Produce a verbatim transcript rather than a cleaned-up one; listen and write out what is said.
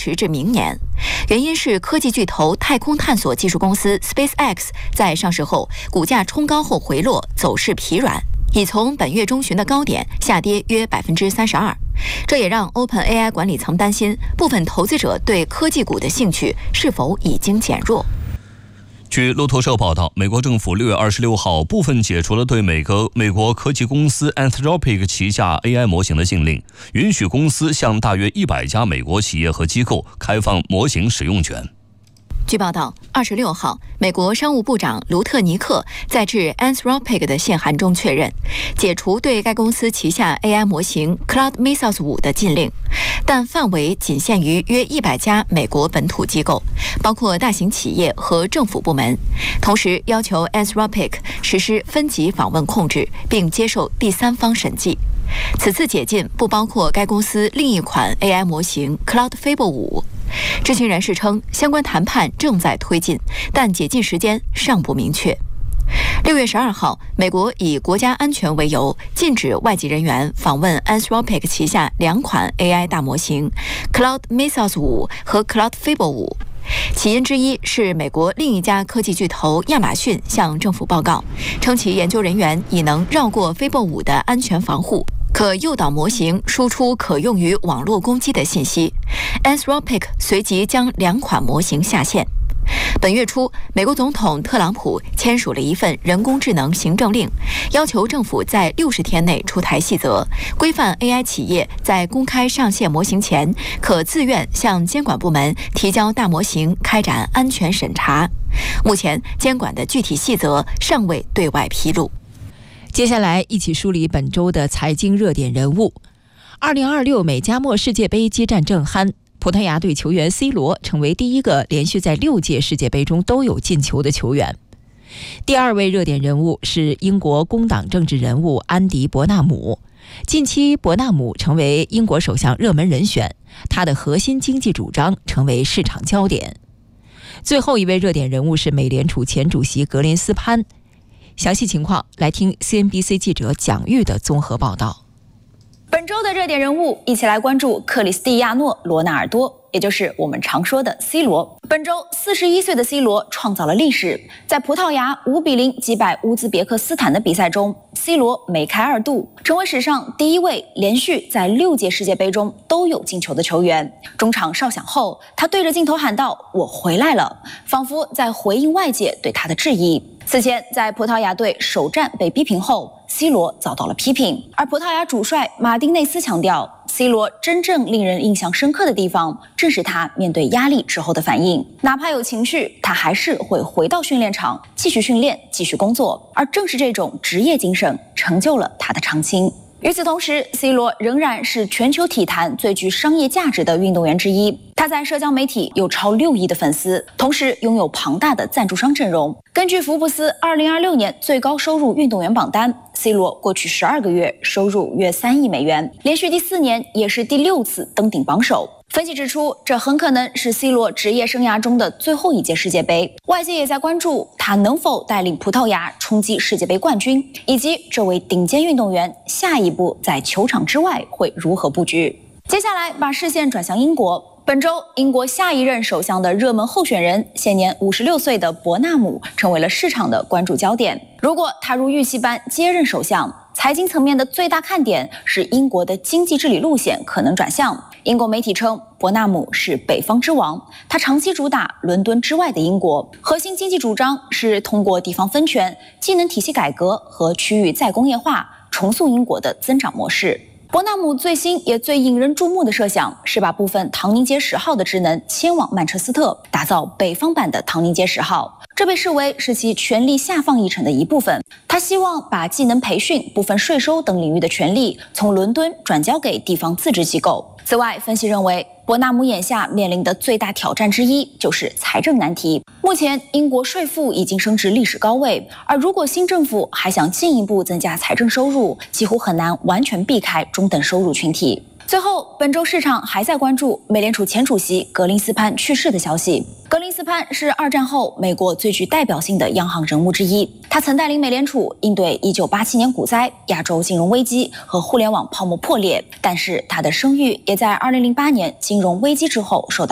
迟至明年。原因是科技巨头太空探索技术公司 SpaceX 在上市后股价冲高后回落，走势疲软，已从本月中旬的高点下跌约百分之三十二。这也让 OpenAI 管理层担心，部分投资者对科技股的兴趣是否已经减弱。 据路透社报道，美国政府六月二十六号部分解除了对美国美国科技公司 Anthropic 旗下 A I 模型的禁令，允许公司向大约一百家美国企业和机构开放模型使用权。 据报道，二十六号，美国商务部长卢特尼克在致 Anthropic 的信函中确认，解除对该公司旗下 A I 模型 Claude Mythos 五的禁令，但范围仅限于约一百家美国本土机构，包括大型企业和政府部门。同时要求 Anthropic 实施分级访问控制，并接受第三方审计。此次解禁不包括该公司另一款 A I 模型 Claude Fable 五。知情人士称，相关谈判正在推进，但解禁时间尚不明确。六月十二号，美国以国家安全为由，禁止外籍人员访问 Anthropic 旗下两款 A I 大模型 Claude Mythos 五和 Claude Fable 五。起因之一是美国另一家科技巨头亚马逊向政府报告，称其研究人员已能绕过 Fable 五的安全防护，可诱导模型输出可用于网络攻击的信息。Anthropic 随即将两款模型下线。本月初，美国总统特朗普签署了一份人工智能行政令，要求政府在六十天内出台细则，规范 A I 企业在公开上线模型前，可自愿向监管部门提交大模型开展安全审查。目前，监管的具体细则尚未对外披露。 接下来一起梳理本周的财经热点人物。二零二六美加墨世界杯激战正酣，葡萄牙队球员 C 罗成为第一个连续在六届世界杯中都有进球的球员。第二位热点人物是英国工党政治人物安迪·伯纳姆。近期伯纳姆成为英国首相热门人选，他的核心经济主张成为市场焦点。最后一位热点人物是美联储前主席格林斯潘。详细情况来听 C N B C 记者蒋玉的综合报道。 本周的热点人物，一起来关注克里斯蒂亚诺·罗纳尔多，也就是我们常说的 C 罗。本周四十一岁的 C 罗创造了历史，在葡萄牙五比零击败乌兹别克斯坦的比赛中， C 罗梅开二度，成为史上第一位连续在六届世界杯中都有进球的球员。中场哨响后，他对着镜头喊道：“我回来了”，仿佛在回应外界对他的质疑。此前在葡萄牙队首战被逼平后， C 罗遭到了批评，而葡萄牙主帅马丁内斯强调， C 罗真正令人印象深刻的地方正是他面对压力之后的反应，哪怕有情绪，他还是会回到训练场继续训练继续工作，而正是这种职业精神成就了他的长青。与此同时， C 罗仍然是全球体坛最具商业价值的运动员之一。他在社交媒体有超六亿的粉丝，同时拥有庞大的赞助商阵容。根据福布斯二零二六年最高收入运动员榜单， C 罗过去十二个月收入约三亿美元，连续第四年也是第六次登顶榜首。分析指出，这很可能是 C 罗职业生涯中的最后一届世界杯。外界也在关注他能否带领葡萄牙冲击世界杯冠军，以及这位顶尖运动员下一步在球场之外会如何布局。接下来把视线转向英国。本周，英国下一任首相的热门候选人，现年五十六岁的伯纳姆成为了市场的关注焦点。如果他如预期般接任首相，财经层面的最大看点是英国的经济治理路线可能转向。英国媒体称，伯纳姆是北方之王，他长期主打伦敦之外的英国，核心经济主张是通过地方分权、技能体系改革和区域再工业化，重塑英国的增长模式。伯纳姆最新也最引人注目的设想是把部分唐宁街十号的职能迁往曼彻斯特，打造北方版的唐宁街十号。这被视为是其权力下放议程的一部分。他希望把技能培训、部分税收等领域的权力从伦敦转交给地方自治机构。此外，分析认为，伯纳姆眼下面临的最大挑战之一就是财政难题。目前，英国税负已经升至历史高位，而如果新政府还想进一步增加财政收入，几乎很难完全避开中等收入群体。最后，本周市场还在关注美联储前主席格林斯潘去世的消息。格林斯潘是二战后美国最具代表性的央行人物之一，他曾带领美联储应对一九八七年股灾、亚洲金融危机和互联网泡沫破裂，但是他的声誉也在二零零八年金融危机之后受到